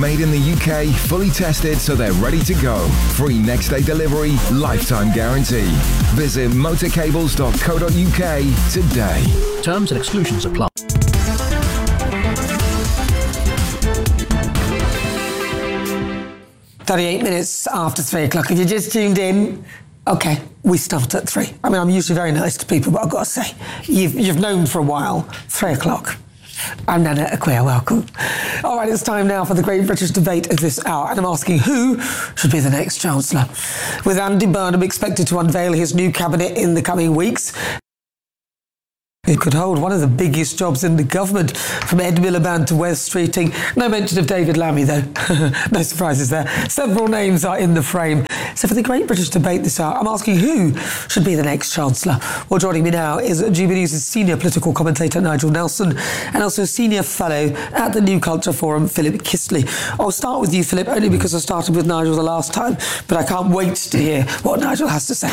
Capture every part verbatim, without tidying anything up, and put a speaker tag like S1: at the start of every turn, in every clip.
S1: Made in the U K, fully tested so they're ready to go. Free next day delivery, lifetime guarantee. Visit motorcables dot co dot U K today.
S2: Terms and exclusions apply.
S3: thirty-eight minutes after three o'clock. If you just tuned in, okay, we start at three. I mean, I'm usually very nice to people, but I've got to say, you've, you've known for a while, three o'clock. I'm Nana Acquia, welcome. All right, it's time now for the Great British Debate of this hour, and I'm asking who should be the next Chancellor. With Andy Burnham expected to unveil his new cabinet in the coming weeks, he could hold one of the biggest jobs in the government, from Ed Miliband to Wes Streeting. No mention of David Lammy, though. No surprises there. Several names are in the frame. So for the Great British Debate this hour, I'm asking who should be the next Chancellor. Well, joining me now is G B News' senior political commentator, Nigel Nelson, and also senior fellow at the New Culture Forum, Philip Kistley. I'll start with you, Philip, only because I started with Nigel the last time, but I can't wait to hear what Nigel has to say.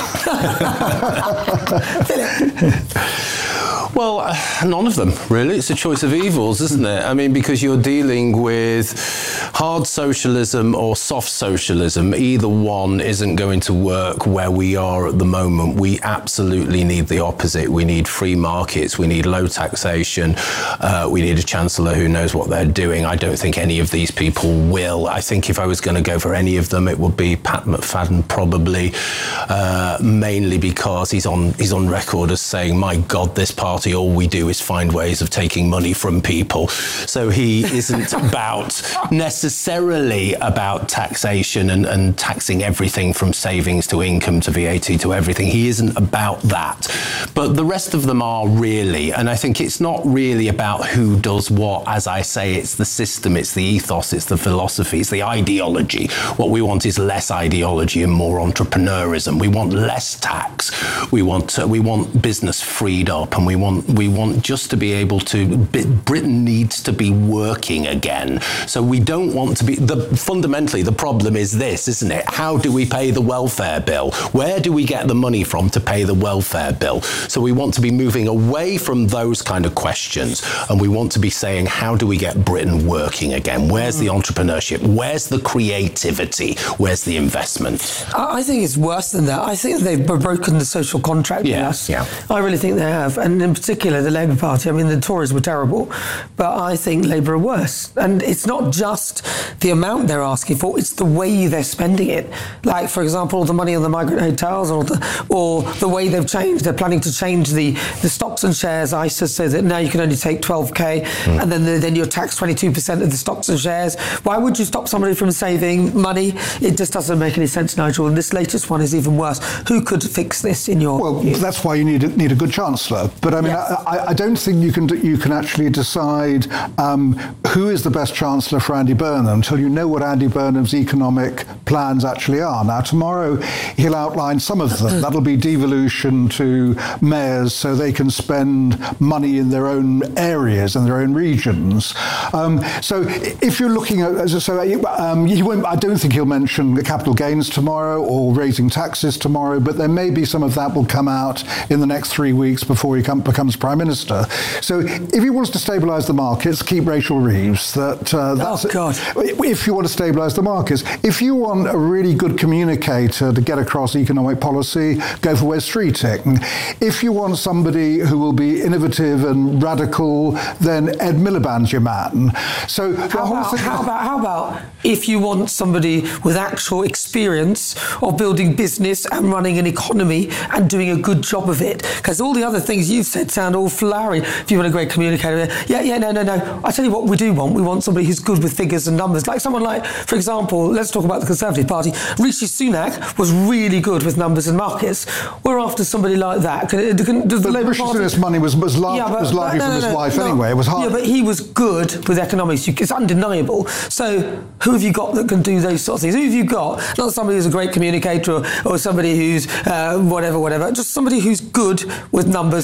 S3: Philip.
S4: Well, uh, none of them, really. It's a choice of evils, isn't it? I mean, because you're dealing with hard socialism or soft socialism. Either one isn't going to work where we are at the moment. We absolutely need the opposite. We need free markets. We need low taxation. Uh, we need a chancellor who knows what they're doing. I don't think any of these people will. I think if I was going to go for any of them, it would be Pat McFadden, probably, uh, mainly because he's on, he's on record as saying, my God, this party, all we do is find ways of taking money from people. So he isn't about necessarily about taxation and, and taxing everything from savings to income to V A T to everything. He isn't about that. But the rest of them are really, and I think it's not really about who does what. As I say, it's the system, it's the ethos, it's the philosophy, it's the ideology. What we want is less ideology and more entrepreneurism. We want less tax. We want uh, we want business freed up, and we want we want just to be able to. Britain needs to be working again. So we don't want to be. The fundamentally, the problem is this, isn't it? How do we pay the welfare bill? Where do we get the money from to pay the welfare bill? So we want to be moving away from those kind of questions, and we want to be saying, how do we get Britain working again? Where's the entrepreneurship? Where's the creativity? Where's the investment?
S3: I think it's worse than that. I think they've broken the social contract with
S4: yeah,
S3: us.
S4: Yeah.
S3: I really think they have. And in particular, the Labour Party. I mean, the Tories were terrible, but I think Labour are worse. And it's not just the amount they're asking for, it's the way they're spending it. Like, for example, the money on the migrant hotels, or the, or the way they've changed. They're planning to change the, the stocks and shares I S A so that now you can only take twelve K, mm. and then, then you're taxed twenty-two percent of the stocks and shares. Why would you stop somebody from saving money? It just doesn't make any sense, Nigel. And this latest one is even worse. Who could fix this in your
S5: Well,
S3: view?
S5: That's why you need a, need a good chancellor. But I mean,
S3: Yes.
S5: I, I don't think you can you can actually decide um, who is the best chancellor for Andy Burnham until you know what Andy Burnham's economic plans actually are. Now, tomorrow he'll outline some of them. That'll be devolution to mayors so they can spend money in their own areas and their own regions. Um, so if you're looking at, so um, he won't, I don't think he'll mention the capital gains tomorrow or raising taxes tomorrow, but there may be some of that will come out in the next three weeks before he come, becomes Prime Minister. So if he wants to stabilise the markets, keep Rachel Reeves. That uh, that's
S3: oh, God.
S5: If you want to stabilise the markets. If you want a really good communicator to get across economic policy, go for Wes Streeting. If you want somebody who will be innovative and radical, then Ed Miliband's your man. So the
S3: How
S5: whole
S3: about,
S5: thing
S3: how about how about if you want somebody with actual experience of building business and running an economy and doing a good job of it? Because all the other things you've said sound all flowery. If you want a great communicator, yeah, yeah, no, no, no. I tell you what we do want. We want somebody who's good with figures and numbers. Like someone like, for example, let's talk about the Conservative Party. Rishi Sunak was really good with numbers and markets. We're after somebody like that. Can, can, does the
S5: but
S3: Labour
S5: Rishi
S3: Party...
S5: Sunak's money was, was, lar-
S3: yeah, but,
S5: was largely
S3: but, no,
S5: from
S3: no,
S5: his
S3: no,
S5: wife
S3: no.
S5: anyway. It was hard.
S3: Yeah, but he was good with economics. It's undeniable. So who have you got that can do those sort of things? Who have you got? Not somebody who's a great communicator or, or somebody who's uh, whatever, whatever. Just somebody who's good with numbers, who
S5: but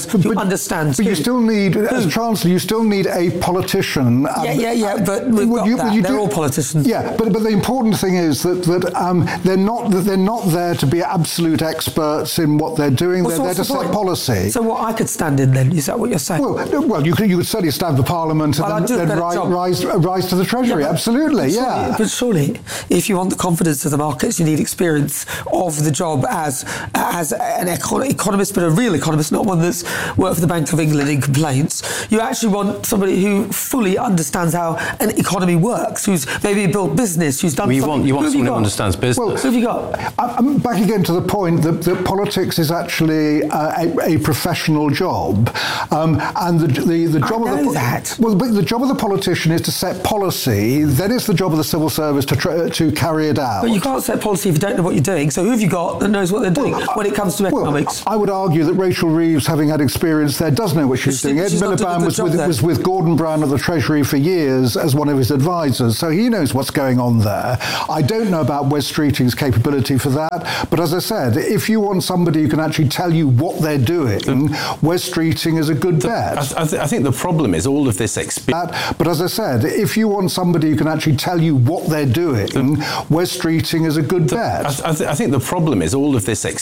S3: understands.
S5: But
S3: who.
S5: you still need, who? as Chancellor, you still need a politician. Um,
S3: yeah, yeah, yeah. But we've got
S5: you,
S3: that.
S5: You
S3: they're
S5: do,
S3: all politicians.
S5: Yeah, but but the important thing is that that um, they're not that they're not there to be absolute experts in what they're doing.
S3: Well,
S5: they're
S3: so
S5: there to
S3: the
S5: set
S3: point?
S5: policy.
S3: So what I could stand in then? Is that what you're saying?
S5: Well, well, you could you could certainly stand for Parliament and
S3: Well,
S5: then, then rise, rise rise to the Treasury.
S3: Yeah, but,
S5: Absolutely,
S3: but
S5: yeah.
S3: Surely, but surely, if you want the confidence of the markets, you need experience of the job as as an econ- economist, but a real economist, not one that's worked for the Bank of England in complaints. You actually want somebody who fully understands how an economy works, who's maybe built business, who's done
S4: well, you
S3: something.
S4: want you want
S3: who
S4: someone
S3: you
S4: who understands business.
S5: Well,
S3: who have you got?
S5: I'm back again to the point that, that politics is actually uh, a, a professional job, um, and the the, the job
S3: I
S5: of
S3: know
S5: the
S3: that.
S5: well, but the job of the politician is to set policy. Then it's the job of the civil service to try, to carry it out.
S3: But you can't set policy if you don't know what you're doing. So who have you got that knows what they're doing
S5: Well,
S3: when it comes to
S5: well,
S3: economics?
S5: I would argue that Rachel Reeves, having had experience there, does know what she's
S3: She-
S5: doing. Ed
S3: she's not doing a
S5: Miliband
S3: good
S5: was
S3: job
S5: with,
S3: there.
S5: was with Gordon Brown at the Treasury for years as one of his advisors, so he knows what's going on there. I don't know about Wes Streeting's capability for that, but as I said, if you want somebody who can actually tell you what they're doing, Wes Streeting is a good bet.
S4: I, I, th- I think the problem is all of this experience.
S5: But as I said, if you want somebody who can actually tell you what they're doing, Wes Streeting is a good bet.
S4: I, th- I think the problem is all of this experience.